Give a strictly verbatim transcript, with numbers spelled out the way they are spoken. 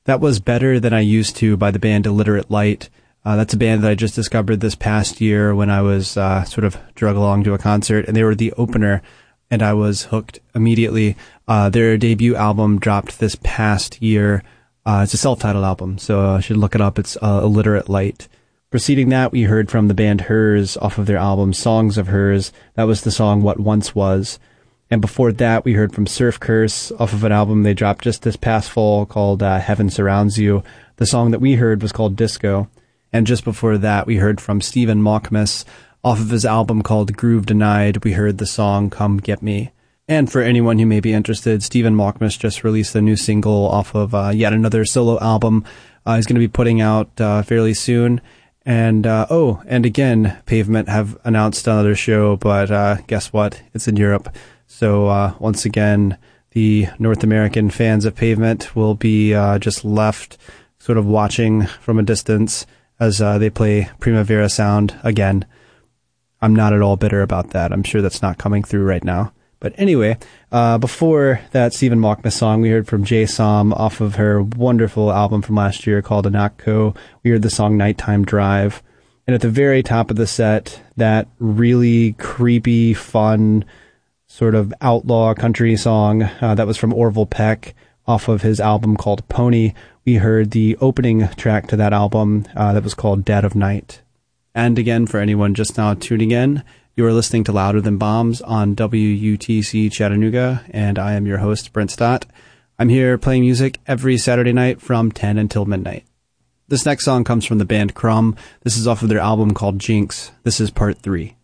That was Better Than I Used To by the band Illiterate Light. Uh, that's a band that I just discovered this past year when I was uh, sort of drug along to a concert, and they were the opener, and I was hooked immediately. Uh, their debut album dropped this past year. Uh, it's a self-titled album, so I should look it up. It's uh, Illiterate Light. Preceding that, we heard from the band Hers off of their album Songs of Hers. That was the song What Once Was. And before that, we heard from Surf Curse off of an album they dropped just this past fall called uh, Heaven Surrounds You. The song that we heard was called Disco. And just before that, we heard from Stephen Malkmus off of his album called Groove Denied. We heard the song Come Get Me. And for anyone who may be interested, Stephen Malkmus just released a new single off of uh, yet another solo album uh, he's going to be putting out uh, fairly soon. And, uh, oh, and again, Pavement have announced another show, but uh, guess what? It's in Europe. So uh, once again, the North American fans of Pavement will be uh, just left sort of watching from a distance as uh, they play Primavera Sound again. I'm not at all bitter about that. I'm sure that's not coming through right now. But anyway, uh, before that Stephen Malkmus song, we heard from Jay Som off of her wonderful album from last year called Anakko. We heard the song Nighttime Drive. And at the very top of the set, that really creepy, fun, sort of outlaw country song uh, that was from Orville Peck off of his album called Pony. We heard the opening track to that album uh, that was called Dead of Night. And again, for anyone just now tuning in, you are listening to Louder Than Bombs on W U T C Chattanooga, and I am your host, Brent Stott. I'm here playing music every Saturday night from ten until midnight. This next song comes from the band Crumb. This is off of their album called Jinx. This is part three.